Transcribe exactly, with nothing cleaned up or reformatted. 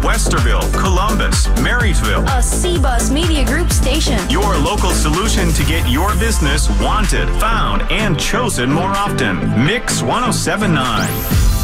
Westerville, Columbus, Marysville. A C-Bus Media Group station. Your local solution to get your business wanted, found, and chosen more often. Mix one oh seven point nine.